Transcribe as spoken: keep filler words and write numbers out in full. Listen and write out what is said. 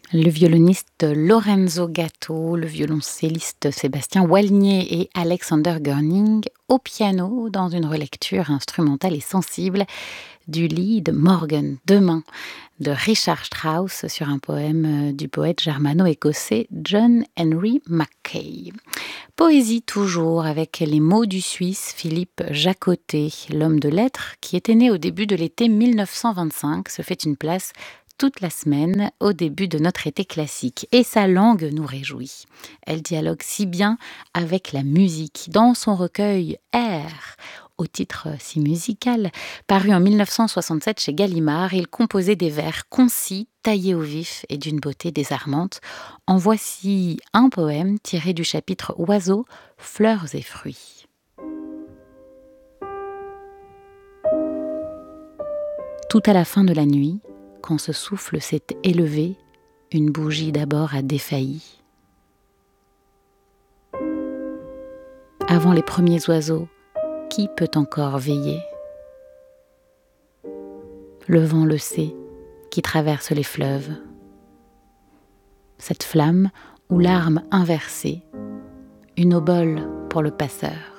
Le violoniste Lorenzo Gatto, le violoncelliste Sébastien Walnier et Alexander Görning au piano dans une relecture instrumentale et sensible du Lied Morgen, Demain, de Richard Strauss sur un poème du poète germano-écossais John Henry Mackay. Poésie toujours avec les mots du Suisse Philippe Jacotet, l'homme de lettres qui était né au début de l'été mille neuf cent vingt-cinq, se fait une place toute la semaine au début de notre été classique. Et sa langue nous réjouit. Elle dialogue si bien avec la musique. Dans son recueil Air, au titre si musical, paru en mille neuf cent soixante-sept chez Gallimard, il composait des vers concis, taillés au vif et d'une beauté désarmante. En voici un poème tiré du chapitre Oiseaux, fleurs et fruits. Tout à la fin de la nuit, quand ce souffle s'est élevé, une bougie d'abord a défailli. Avant les premiers oiseaux, qui peut encore veiller ? Le vent le sait, qui traverse les fleuves. Cette flamme ou l'arme inversée, une obole pour le passeur.